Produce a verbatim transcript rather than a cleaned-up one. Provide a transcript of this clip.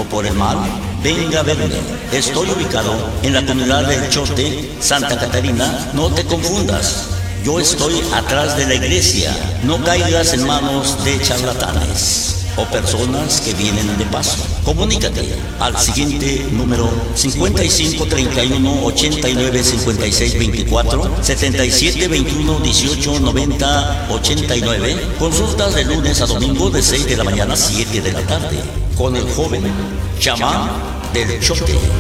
o por el mal, venga a verme. Estoy ubicado en la comunidad del Chote, Santa Catarina. No te confundas. Yo estoy atrás de la iglesia. No caigas en manos de charlatanes o personas que vienen de paso. Comunícate al siguiente número: cincuenta y cinco, treinta y uno, ochenta y nueve, cincuenta y seis, veinticuatro, setenta y siete, veintiuno, dieciocho, noventa, ochenta y nueve. Consultas de lunes a domingo de seis de la mañana a siete de la tarde con el joven chamán del Chote.